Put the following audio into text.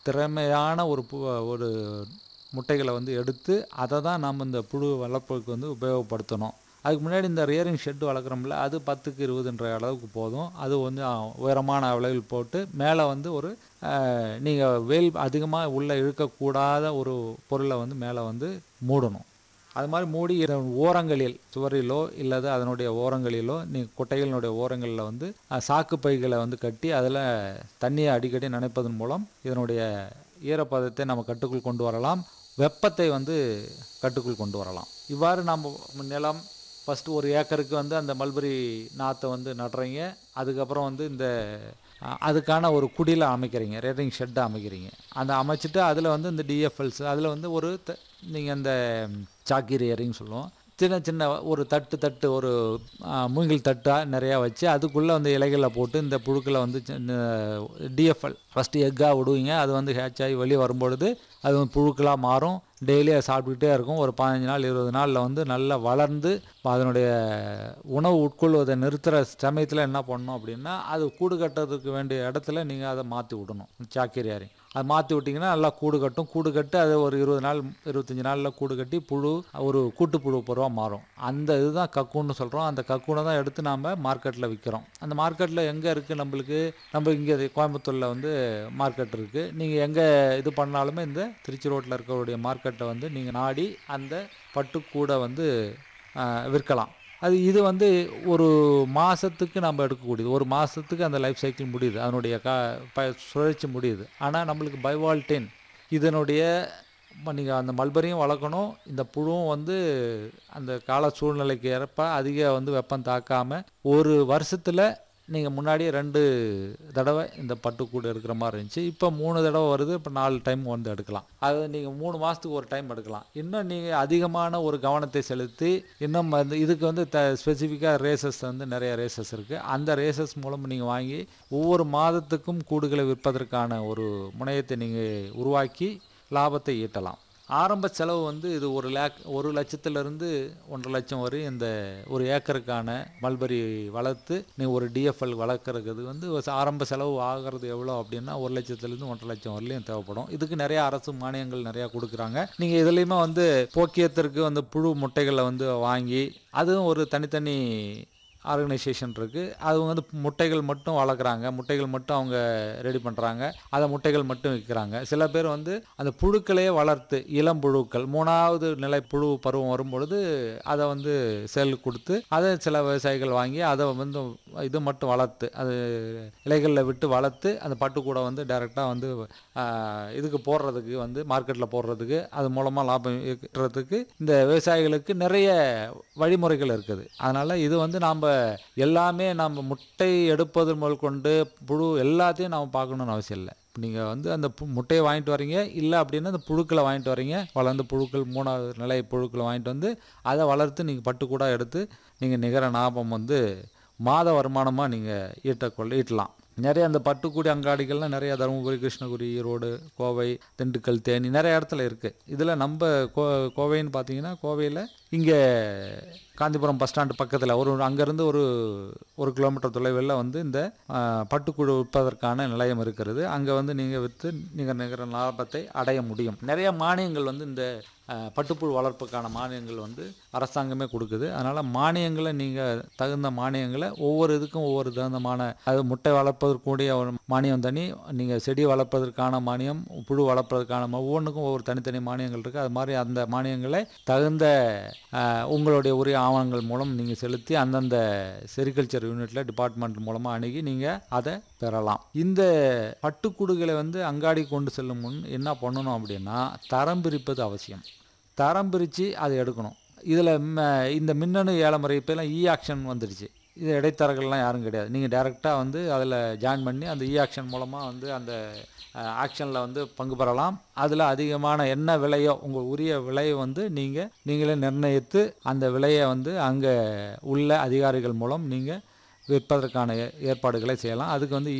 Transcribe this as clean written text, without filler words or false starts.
திறமையான ஒரு முட்டைகளை வந்து எடுத்து அதை தான் நம்ம இந்த புழு வளர்ப்புக்கு வந்து உபயோகப்படுத்தணும். அதுக்கு முன்னாடி இந்த ரியரிங் ஷெட்டு வளர்க்குறோம்ல, அது 10க்கு 20ன்ற அளவுக்கு போதும். அது வந்து உயரமான அளவில் போட்டு மேலே வந்து ஒரு நீங்கள் வெயில் அதிகமாக உள்ளே இழுக்கக்கூடாத ஒரு பொருளை வந்து மேலே வந்து மூடணும். அது மாதிரி மூடி ஓரங்களில் சுவரிலோ இல்லது அதனுடைய ஓரங்களிலோ குட்டைகளினுடைய ஓரங்களில் வந்து சாக்கு பைகளை வந்து கட்டி அதில் தண்ணியை அடிக்கடி நனைப்பதன் மூலம் இதனுடைய ஈரப்பதத்தை நம்ம கட்டுக்குள் கொண்டு வரலாம், வெப்பத்தை வந்து கட்டுக்குள் கொண்டு வரலாம். இவ்வாறு நம்ம நிலம் ஃபஸ்ட்டு ஒரு ஏக்கருக்கு வந்து அந்த மல்பரி நாற்றை வந்து நடுறீங்க. அதுக்கப்புறம் வந்து இந்த அதுக்கான ஒரு குடியில் அமைக்கிறீங்க, ரேரிங் ஷெட்டை அமைக்கிறீங்க. அந்த அமைச்சிட்டு அதில் வந்து இந்த டிஎஃப்எல்ஸ் அதில் வந்து ஒரு நீங்கள் அந்த சாக்கி ரேரிங் சொல்லுவோம், சின்ன சின்ன ஒரு தட்டு ஒரு மூங்கில் தட்டாக நிறையா வச்சு அதுக்குள்ளே வந்து இலைகளை போட்டு இந்த புழுக்களை வந்து டிஎஃப்எல் ஃபஸ்ட்டு எக்காக விடுவீங்க. அது வந்து ஹேட்ச் ஆகி வெளியே வரும்பொழுது அது வந்து புழுக்களாக மாறும். டெய்லி அதை சாப்பிட்டுக்கிட்டே இருக்கும். ஒரு 15 நாள் 20 நாளில் வந்து நல்லா வளர்ந்து அதனுடைய உணவு உட்கொள்வதை நிறுத்துகிற சமயத்தில் என்ன பண்ணணும் அப்படின்னா, அது கூடு கட்டுறதுக்கு வேண்டிய இடத்துல நீங்கள் அதை மாற்றி விடணும். சாக்கரியாரி அதை மாற்றி விட்டிங்கன்னா நல்லா கூடு கட்டும். கூடு கட்டு அது ஒரு 20 நாள் 25 நாளில் கூடு கட்டி புழு ஒரு கூட்டு புழு பருவாக மாறும். அந்த இதுதான் கக்கூன்னு சொல்கிறோம். அந்த கக்கூனை தான் எடுத்து நாம் மார்க்கெட்டில் விற்கிறோம். அந்த மார்க்கெட்டில் எங்கே இருக்குது நம்ம இங்கே கோயம்புத்தூரில் வந்து மார்க்கெட் இருக்குது. நீங்கள் எங்கே இது பண்ணாலுமே இந்த திருச்சி ரோட்டில் இருக்கக்கூடிய மார்க்கெட்டை வந்து நீங்கள் நாடி அந்த பட்டுக்கூடை வந்து விற்கலாம். இது வந்து ஒரு மாதத்துக்கு நம்ம எடுக்கக்கூடியது. ஒரு மாதத்துக்கு அந்த லைஃப் சைக்கிள் முடியுது, அதனுடைய சுழற்சி முடியுது. ஆனால் நம்மளுக்கு பைவால்டின் இதனுடைய நீங்கள் அந்த மல்பரியும் வளர்க்கணும், இந்த புழுவும் வந்து அந்த கால சூழ்நிலைக்கு ஏற்ப அதிக வந்து வெப்பம் தாக்காமல் ஒரு வருஷத்தில் நீங்கள் முன்னாடியே 2 தடவை இந்த பட்டுக்கூடு எடுக்கிற மாதிரி இருந்துச்சு. இப்போ 3 தடவை வருது. இப்போ 4 டைம் வந்து எடுக்கலாம். அது நீங்கள் 3 மாதத்துக்கு ஒரு டைம் எடுக்கலாம். இன்னும் நீங்கள் அதிகமான ஒரு கவனத்தை செலுத்தி இன்னும் வந்து இதுக்கு வந்து ஸ்பெசிஃபிக்காக ரேசஸ் வந்து நிறைய ரேசஸ் இருக்குது. அந்த ரேசஸ் மூலம் நீங்கள் வாங்கி ஒவ்வொரு மாதத்துக்கும் கூடுகளை விற்பதற்கான ஒரு முனையத்தை நீங்கள் உருவாக்கி லாபத்தை ஈட்டலாம். ஆரம்ப செலவு வந்து இது 1 லட்சத்திலிருந்து 1.5 லட்சம் வரை இந்த ஒரு ஏக்கருக்கான மல்பரி வளர்த்து நீங்கள் ஒரு டிஎஃப்எல் வளர்க்குறது வந்து ஆரம்ப செலவு ஆகிறது எவ்வளோ அப்படின்னா 1 லட்சத்துலேருந்து 1.5 லட்சம் வரலையும் தேவைப்படும். இதுக்கு நிறையா அரசு மானியங்கள் நிறையா கொடுக்குறாங்க. நீங்கள் இதுலேயுமே வந்து போக்கியத்திற்கு வந்து புழு முட்டைகளை வந்து வாங்கி அதுவும் ஒரு தனித்தனி ஆர்கனைசேஷன் இருக்குது. அது வந்து முட்டைகள் மட்டும் வளர்க்குறாங்க, முட்டைகள் மட்டும் அவங்க ரெடி பண்ணுறாங்க, அதை முட்டைகள் மட்டும் விற்கிறாங்க. சில பேர் வந்து அந்த புழுக்களையே வளர்த்து இளம் புழுக்கள் 3வது நிலை புழு பருவம் வரும்பொழுது அதை வந்து சேல் கொடுத்து அதை சில விவசாயிகள் வாங்கி அதை வந்து இது மட்டும் வளர்த்து அது இலைகளில் விட்டு வளர்த்து அந்த பட்டுக்கூடை வந்து டைரெக்டாக வந்து இதுக்கு போடுறதுக்கு வந்து மார்க்கெட்டில் போடுறதுக்கு அது மூலமாக லாபம் ஈட்டுறதுக்கு இந்த விவசாயிகளுக்கு நிறைய வழிமுறைகள் இருக்குது. அதனால் இது வந்து நாம் எல்லாமே நம்ம முட்டை எடுப்பது முதல் கொண்டு புழு எல்லாத்தையும் நாம் பார்க்கணுன்னு அவசியம் இல்லை. நீங்கள் வந்து அந்த முட்டையை வாங்கிட்டு வரீங்க, இல்லை அப்படின்னா அந்த புழுக்களை வாங்கிட்டு வரீங்க, வளர்ந்த புழுக்கள் 3வது நிலை புழுக்களை வாங்கிட்டு வந்து அதை வளர்த்து நீங்கள் பட்டுக்கூடாக எடுத்து நீங்கள் நிகர லாபம் வந்து மாத வருமானமாக நீங்கள் ஈட்டலாம். நிறைய அந்த பட்டுக்கூடி அங்காடிகள்லாம் நிறைய தருமபுரி, கிருஷ்ணகிரி, ஈரோடு, கோவை, திண்டுக்கல், தேனி நிறைய இடத்துல இருக்குது. இதில் நம்ம கோவைன்னு பார்த்தீங்கன்னா கோவையில் இங்கே காந்திபுரம் பஸ் ஸ்டாண்டு பக்கத்தில் அங்கேருந்து ஒரு கிலோமீட்டர் தொலைவில் வந்து இந்த பட்டுக்கூடு விற்பதற்கான நிலையம் இருக்கிறது. அங்கே வந்து நீங்கள் விற்று நிகர லாபத்தை அடைய முடியும். நிறைய மானியங்கள் வந்து இந்த பட்டுப்புழு வளர்ப்புக்கான மானியங்கள் வந்து அரசாங்கமே கொடுக்குது. அதனால் மானியங்களை நீங்கள் தகுந்த மானியங்களை ஒவ்வொரு இதுக்கும் ஒவ்வொரு தகுந்தமான அது முட்டை வளர்ப்பதற்குரிய ஒரு மானியம் தனி, நீங்கள் செடி வளர்ப்பதற்கான மானியம், புழு வளர்ப்பதற்கான ஒவ்வொன்றுக்கும் ஒவ்வொரு தனித்தனி மானியங்கள் இருக்குது. அது மாதிரி அந்த மானியங்களை தகுந்த உங்களுடைய உரிய ஆவணங்கள் மூலம் நீங்கள் செலுத்தி அந்தந்த செரிகல்ச்சர் யூனிட்டில் டிபார்ட்மெண்ட் மூலமாக அணுகி நீங்கள் அதை பெறலாம். இந்த பட்டுக்கூடுகளை வந்து அங்காடி கொண்டு செல்லும் முன் என்ன பண்ணணும் அப்படின்னா தரம் பிரிப்பது அவசியம். தரம் பிரித்து அதை எடுக்கணும். இதில் இந்த மின்னணு ஏலமுறை இப்போலாம் ஆக்ஷன் வந்துடுச்சு. இது இடைத்தரகர்கள்லாம் யாரும் கிடையாது. நீங்கள் டைரெக்டாக வந்து அதில் ஜாயின் பண்ணி அந்த ஆக்ஷன் மூலமாக வந்து அந்த ஆக்ஷனில் வந்து பங்கு பெறலாம். அதில் அதிகமான என்ன விலையோ உங்கள் உரிய விலையை வந்து நீங்களே நிர்ணயித்து அந்த விலையை வந்து அங்கே உள்ள அதிகாரிகள் மூலம் நீங்கள் விற்பதற்கான ஏற்பாடுகளை செய்யலாம். அதுக்கு வந்து